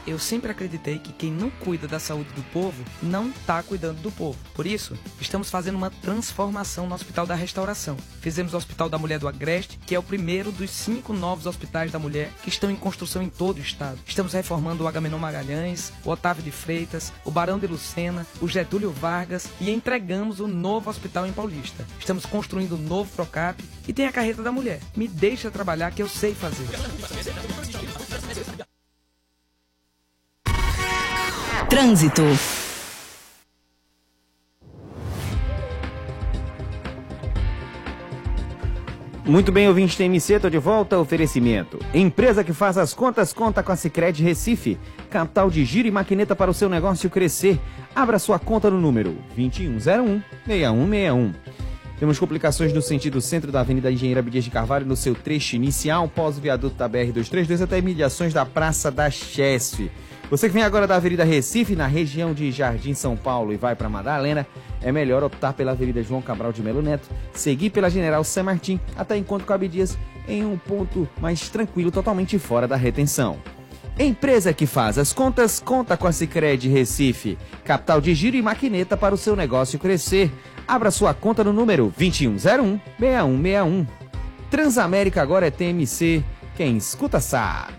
Eu sempre acreditei que quem não cuida da saúde do povo não está cuidando do povo. Por isso, estamos fazendo uma transformação no Hospital da Restauração. Fizemos o Hospital da Mulher do Agreste, que é o primeiro dos 5 novos hospitais da mulher que estão em construção em todo o estado. Estamos reformando o Agamenon Magalhães, o Otávio de Freitas, o Barão de Lucena, o Getúlio Vargas e entregamos o novo hospital em Paulista. Estamos construindo o novo Procap e tem a carreta da mulher. Me deixa trabalhar que eu sei fazer. Trânsito. Muito bem, ouvinte TMC, estou de volta. Oferecimento. Empresa que faz as contas, conta com a Sicredi Recife. Capital de giro e maquineta para o seu negócio crescer. Abra sua conta no número 2101-6161. Temos complicações no sentido centro da Avenida Engenheiro Abdias de Carvalho no seu trecho inicial, pós o viaduto da BR-232 até imediações da Praça da Chesf. Você que vem agora da Avenida Recife, na região de Jardim São Paulo e vai para Madalena, é melhor optar pela Avenida João Cabral de Melo Neto, seguir pela General San Martin até Encontro com Abdias em um ponto mais tranquilo, totalmente fora da retenção. Empresa que faz as contas, conta com a Sicredi Recife. Capital de giro e maquineta para o seu negócio crescer. Abra sua conta no número 2101-6161. Transamérica agora é TMC. Quem escuta sabe.